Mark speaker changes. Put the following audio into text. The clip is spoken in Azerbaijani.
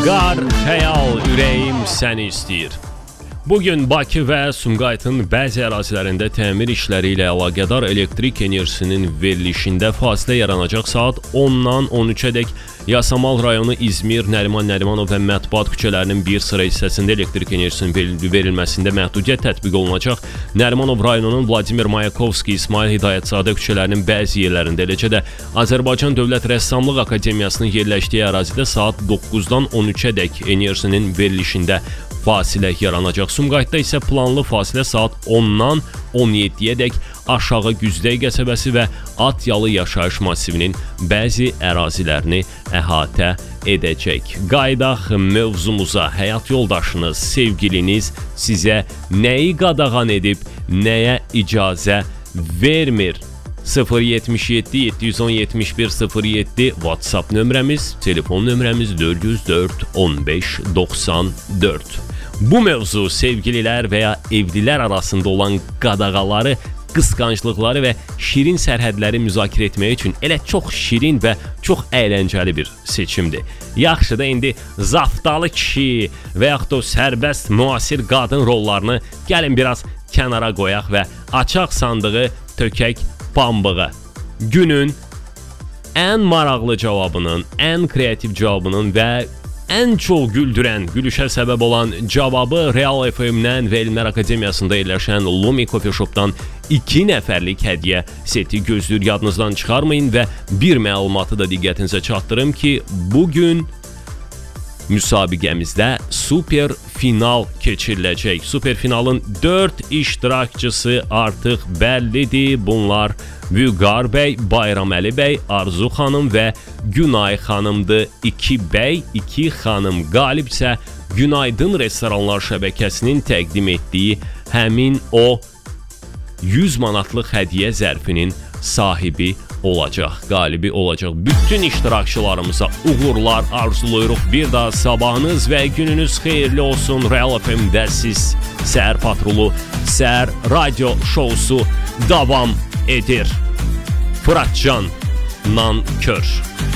Speaker 1: Qar, xəyal, ürəyim səni istəyir. Bugün Bakı və Sumqayıtın bəzi ərazilərində təmir işləri ilə əlaqədar elektrik enerjisinin verilişində fasilə yaranacaq. Saat 10-dan 13-ədək Yasamal rayonu İzmir, Nəriman Nərimanov və Mətbuat küçələrinin bir sıra hissəsində elektrik enerjisinin verilməsində məhdudiyyət tətbiq olunacaq. Nərimanov rayonunun Vladimir Mayakovski, İsmail Hidayətzadə küçələrinin bəzi yerlərində, eləcə də Azərbaycan Dövlət Rəssamlıq Akademiyasının yerləşdiyi ərazidə saat 9-dan 13-ədək enerjisinin verilişində fasilə yaranacaq. Sumqayıtda isə planlı fasilə saat 10-dan 17-yədək Aşağı Güzdəy qəsəbəsi və Atyalı yaşayış masivinin bəzi ərazilərini əhatə edəcək. Qaydaq mövzumuza. Həyat yoldaşınız, sevgiliniz sizə nəyi qadağan edib, nəyə icazə vermir? 077 710 71 07 WhatsApp nömrəmiz, telefon nömrəmiz 404 15 94. Bu mövzu sevgililər və ya evlilər arasında olan qadağaları, qısqanclıqları və şirin sərhədləri müzakirə etmək üçün elə çox şirin və çox əyləncəli bir seçimdir. Yaxşı da indi zaftalı kişi və yaxud da sərbəst müasir qadın rollarını gəlin biraz kənara qoyaq və açaq sandığı tökək pambığı. Günün ən maraqlı cavabının, ən kreativ cavabının və ən çox güldürən, gülüşə səbəb olan cavabı Real FM-dən və Elmlər Akademiyasında yerləşən Lumi Coffee Shop-dan 2 nəfərlik hədiyyə seti gözləyir. Yadınızdan çıxarmayın və bir məlumatı da diqqətinizə çatdırım ki, bugün müsabiqəmizdə super final keçiriləcək. Super finalın 4 iştirakçısı artıq bəllidir. Bunlar Vüqar bəy, Bayraməli bəy, Arzu xanım və Günay xanımdır. 2 bəy, 2 xanım. Qalib isə Günaydın Restoranlar şəbəkəsinin təqdim etdiyi həmin o 100 manatlıq hədiyyə zərfinin sahibi olacaq, qalibi olacaq. Bütün iştirakçılarımıza uğurlar arzulayırıq. Bir daha sabahınız və gününüz xeyirli olsun. Real FM-də siz Səhər Patrulu, Səhər Radio şousu davam edir. Fıratcan Nankör.